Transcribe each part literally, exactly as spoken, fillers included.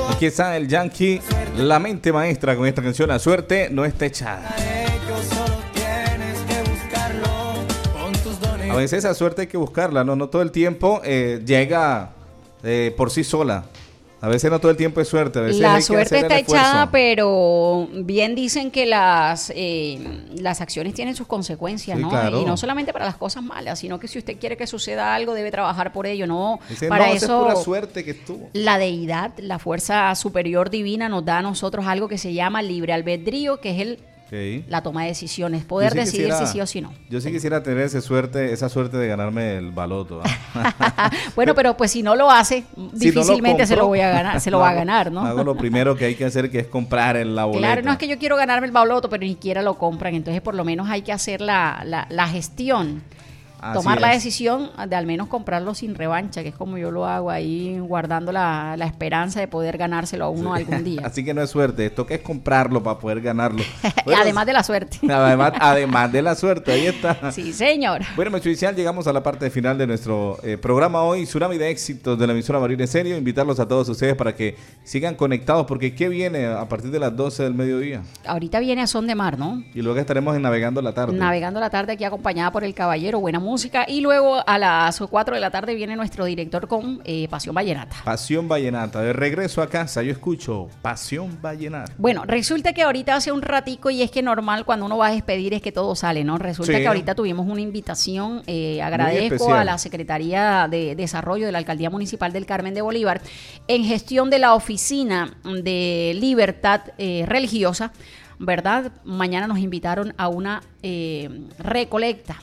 Aquí está el Yankee, la mente maestra con esta canción. La suerte no está echada. A veces esa suerte hay que buscarla, no, no todo el tiempo eh, llega eh, por sí sola. A veces no todo el tiempo es suerte. A veces la hay suerte que hacer está el esfuerzo. echada, pero bien dicen que las eh, las acciones tienen sus consecuencias, Sí, ¿no? claro. Y no solamente para las cosas malas, sino que si usted quiere que suceda algo, debe trabajar por ello, ¿no? Dicen, para no, eso, esa es pura suerte que estuvo. la deidad, la fuerza superior divina, nos da a nosotros algo que se llama libre albedrío, que es el Okay. la toma de decisiones, poder sí decidir quisiera, si sí o si no. Yo sí quisiera tener esa suerte, esa suerte de ganarme el baloto. ¿Ah? Bueno, pero pues si no lo hace, Si difícilmente no lo se lo compro, voy a ganar, se lo va a ganar, ¿no? Hago lo primero que hay que hacer, que es comprar en la boleta. Claro, no es que yo quiero ganarme el baloto, pero ni siquiera lo compran, entonces por lo menos hay que hacer la, la, la gestión. Así Tomar la es. decisión de al menos comprarlo sin revancha, que es como yo lo hago ahí, guardando la, la esperanza de poder ganárselo a uno Sí. algún día. Así que no es suerte, esto que es comprarlo para poder ganarlo. Bueno, Además de la suerte. Además, además de la suerte, ahí está. Sí, señor. Bueno, maestro inicial, llegamos a la parte final de nuestro eh, programa hoy, Tsunami de éxitos de la emisora Marina Estéreo. Invitarlos a todos ustedes para que sigan conectados, porque ¿qué viene a partir de las doce del mediodía? Ahorita viene a Son de Mar, ¿no? Y luego estaremos en Navegando la Tarde. Navegando la tarde aquí acompañada por el Caballero, buena música. Y luego a las cuatro de la tarde viene nuestro director con eh, Pasión Vallenata. Pasión Vallenata. De regreso a casa, yo escucho Pasión Vallenata. Bueno, resulta que ahorita hace un ratico, y es que normal cuando uno va a despedir es que todo sale, ¿no? Resulta Sí. que ahorita tuvimos una invitación, eh, agradezco especial. a la Secretaría de Desarrollo de la Alcaldía Municipal del Carmen de Bolívar, en gestión de la Oficina de Libertad eh, Religiosa, ¿verdad? Mañana nos invitaron a una eh, recolecta,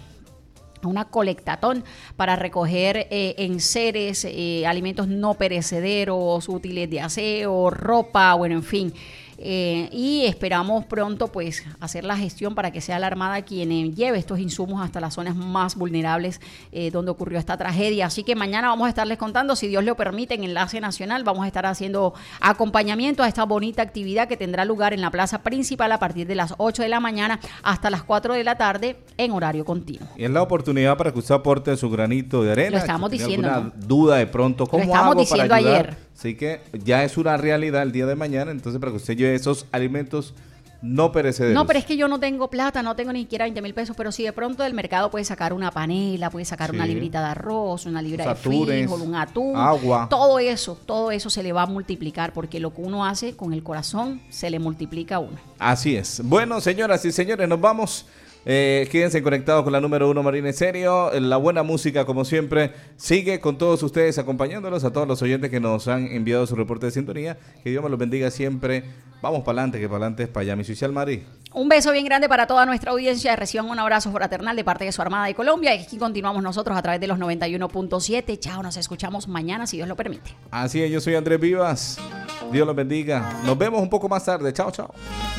a una colectatón para recoger eh, enseres, eh, alimentos no perecederos, útiles de aseo, ropa, bueno, en fin. Eh, y esperamos pronto pues hacer la gestión para que sea la Armada quien eh, lleve estos insumos hasta las zonas más vulnerables eh, donde ocurrió esta tragedia. Así que mañana vamos a estarles contando, si Dios lo permite, en Enlace Nacional vamos a estar haciendo acompañamiento a esta bonita actividad que tendrá lugar en la plaza principal a partir de las ocho de la mañana hasta las cuatro de la tarde en horario continuo. Y es la oportunidad para que usted aporte su granito de arena. Lo estamos Si tiene diciendo, alguna ¿no? duda de pronto, ¿cómo Lo estamos hago diciendo para ayudar? ayer. Así que ya es una realidad el día de mañana, entonces para que usted lleve esos alimentos no perecederos. No, pero es que yo no tengo plata, no tengo ni siquiera veinte mil pesos, pero si de pronto del mercado puede sacar una panela, puede sacar Sí. una librita de arroz, una libra Los de atunes, frijol, un atún, agua. todo eso, todo eso se le va a multiplicar, porque lo que uno hace con el corazón se le multiplica a uno. Así es. Bueno, señoras y señores, nos vamos. Eh, quédense conectados con la número uno Marina Estéreo. La buena música, como siempre, sigue con todos ustedes, acompañándolos, a todos los oyentes que nos han enviado su reporte de sintonía. Que Dios me los bendiga siempre. Vamos para adelante, que para adelante es para allá. Mi social Mari. Un beso bien grande para toda nuestra audiencia. Reciban un abrazo fraternal de parte de su Armada de Colombia. Y aquí continuamos nosotros a través de los noventa y uno punto siete. Chao, nos escuchamos mañana, si Dios lo permite. Así es, yo soy Andrés Vivas. Dios los bendiga. Nos vemos un poco más tarde. Chao, chao.